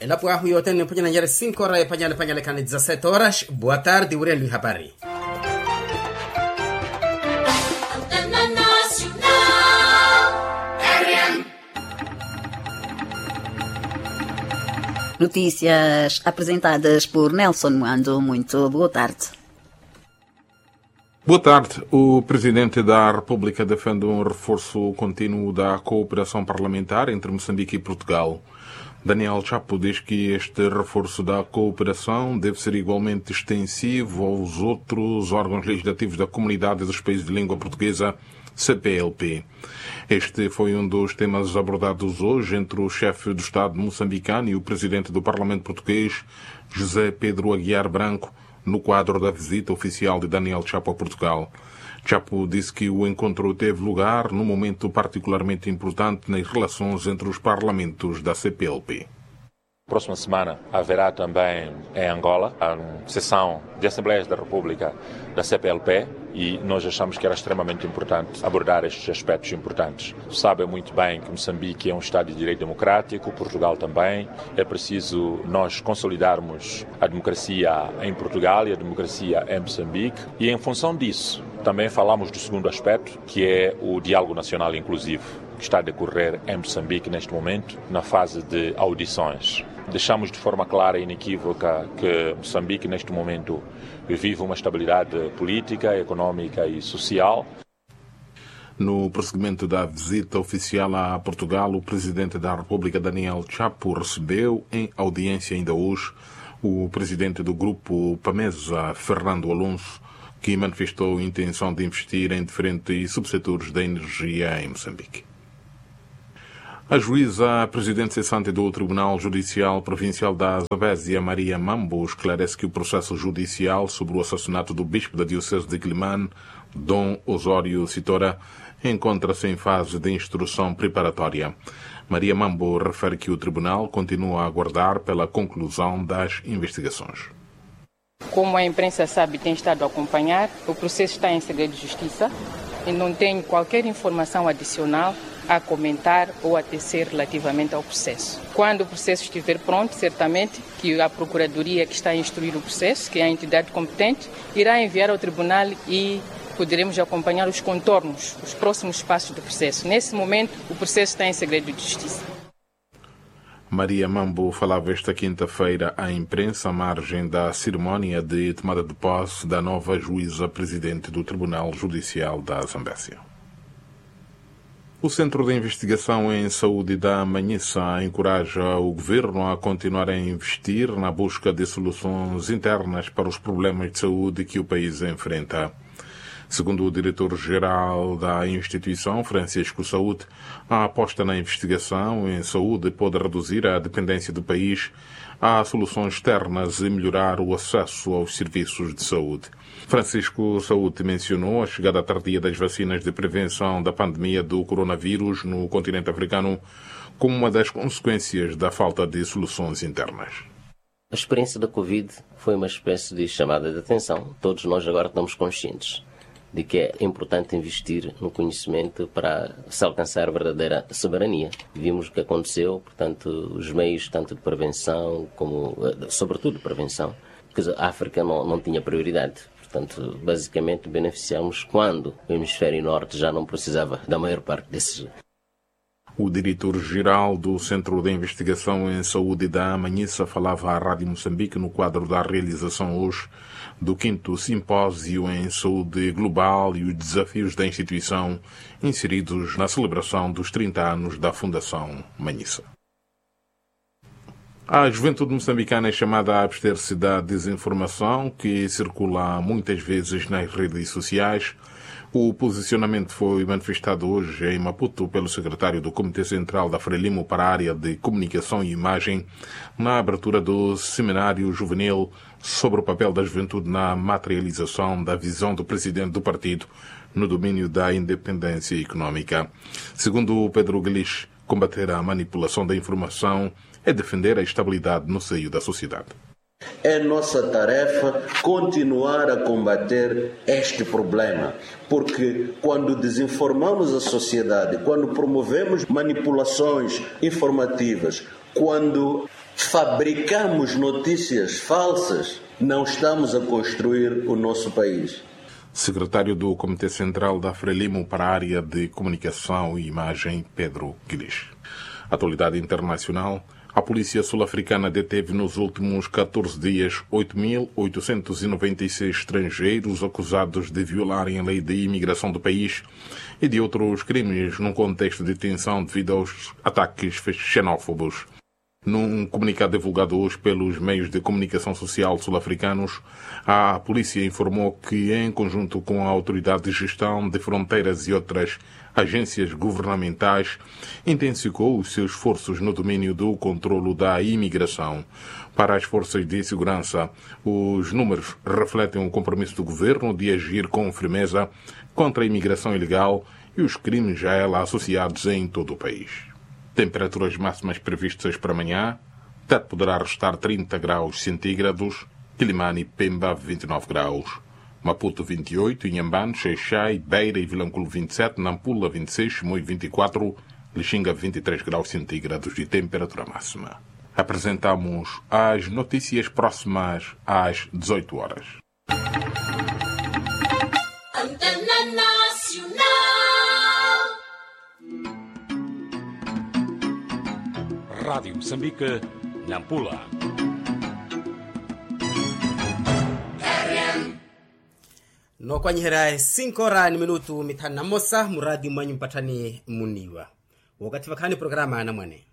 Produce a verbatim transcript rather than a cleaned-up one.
Elapoa huyo tena pamoja na nyare cinco horas panyale panyale kani dezessete horas. Boa tarde, Uriel habari. Notícias apresentadas por Nelson Moando. Muito boa tarde. Boa tarde. O Presidente da República defende um reforço contínuo da cooperação parlamentar entre Moçambique e Portugal. Daniel Chapo diz que este reforço da cooperação deve ser igualmente extensivo aos outros órgãos legislativos da Comunidade dos Países de Língua Portuguesa, C P L P. Este foi um dos temas abordados hoje entre o chefe do Estado moçambicano e o Presidente do Parlamento Português, José Pedro Aguiar Branco, no quadro da visita oficial de Daniel Chapo a Portugal. Chapo disse que o encontro teve lugar num momento particularmente importante nas relações entre os parlamentos da C P L P. Próxima semana haverá também em Angola a sessão de Assembleias da República da C P L P e nós achamos que era extremamente importante abordar estes aspectos importantes. Sabem muito bem que Moçambique é um Estado de Direito Democrático, Portugal também. É preciso nós consolidarmos a democracia em Portugal e a democracia em Moçambique e em função disso também falamos do segundo aspecto, que é o diálogo nacional inclusivo, que está a decorrer em Moçambique neste momento, na fase de audições. Deixamos de forma clara e inequívoca que Moçambique neste momento vive uma estabilidade política, económica e social. No prosseguimento da visita oficial a Portugal, o Presidente da República, Daniel Chapo, recebeu em audiência ainda hoje o Presidente do Grupo Pamesa, Fernando Alonso, que manifestou a intenção de investir em diferentes subsetores da energia em Moçambique. A juíza presidente cessante do Tribunal Judicial Provincial da Zambésia, Maria Mambo, esclarece que o processo judicial sobre o assassinato do bispo da Diocese de Quelimane, Dom Osório Citora, encontra-se em fase de instrução preparatória. Maria Mambo refere que o tribunal continua a aguardar pela conclusão das investigações. Como a imprensa sabe, tem estado a acompanhar, o processo está em segredo de justiça e não tenho qualquer informação adicional a comentar ou a tecer relativamente ao processo. Quando o processo estiver pronto, certamente que a Procuradoria que está a instruir o processo, que é a entidade competente, irá enviar ao Tribunal e poderemos acompanhar os contornos, os próximos passos do processo. Nesse momento, o processo está em segredo de justiça. Maria Mambo falava esta quinta-feira à imprensa à margem da cerimónia de tomada de posse da nova juíza presidente do Tribunal Judicial da Zambésia. O Centro de Investigação em Saúde da Manhissa encoraja o governo a continuar a investir na busca de soluções internas para os problemas de saúde que o país enfrenta. Segundo o diretor-geral da instituição, Francisco Saúde, a aposta na investigação em saúde pode reduzir a dependência do país a soluções externas e melhorar o acesso aos serviços de saúde. Francisco Saúde mencionou a chegada tardia das vacinas de prevenção da pandemia do coronavírus no continente africano como uma das consequências da falta de soluções internas. A experiência da Covid foi uma espécie de chamada de atenção. Todos nós agora estamos conscientes de que é importante investir no conhecimento para se alcançar a verdadeira soberania. Vimos o que aconteceu, portanto, os meios tanto de prevenção como, sobretudo, de prevenção, porque a África não, não tinha prioridade. Portanto, basicamente, beneficiamos quando o hemisfério norte já não precisava da maior parte desses. O diretor-geral do Centro de Investigação em Saúde da Manhissa falava à Rádio Moçambique no quadro da realização hoje do quinto Simpósio em Saúde Global e os desafios da instituição inseridos na celebração dos trinta anos da Fundação Manhissa. A juventude moçambicana é chamada a abster-se da desinformação que circula muitas vezes nas redes sociais. O posicionamento foi manifestado hoje em Maputo pelo secretário do Comitê Central da Frelimo para a área de Comunicação e Imagem na abertura do Seminário Juvenil sobre o papel da juventude na materialização da visão do presidente do partido no domínio da independência económica. Segundo Pedro Guelis, combater a manipulação da informação é defender a estabilidade no seio da sociedade. É nossa tarefa continuar a combater este problema, porque quando desinformamos a sociedade, quando promovemos manipulações informativas, quando fabricamos notícias falsas, não estamos a construir o nosso país. Secretário do Comitê Central da Frelimo para a área de Comunicação e Imagem, Pedro Guilherme. Atualidade internacional. A polícia sul-africana deteve nos últimos catorze dias oito mil oitocentos e noventa e seis estrangeiros acusados de violarem a lei de imigração do país e de outros crimes num contexto de tensão devido aos ataques xenófobos. Num comunicado divulgado hoje pelos meios de comunicação social sul-africanos, a polícia informou que, em conjunto com a Autoridade de Gestão de Fronteiras e outras agências governamentais, intensificou os seus esforços no domínio do controlo da imigração. Para as forças de segurança, os números refletem o compromisso do governo de agir com firmeza contra a imigração ilegal e os crimes a ela associados em todo o país. Temperaturas máximas previstas para amanhã. Tete poderá restar trinta graus centígrados. Quilimane e Pemba, vinte e nove graus. Maputo, vinte e oito. Inhambane, Xai-Xai, Beira e Vilanculo, vinte e sete. Nampula, vinte e seis. Chimoio, vinte e quatro. Lixinga, vinte e três graus centígrados de temperatura máxima. Apresentamos as notícias próximas às dezoito horas. Antena Nacional. Rádio Moçambique, Nampula. No kwanyihera cinco horas ni minutu mitano na mosa muradi mwanyu mpatani muniwa wakati wakani programa na mwane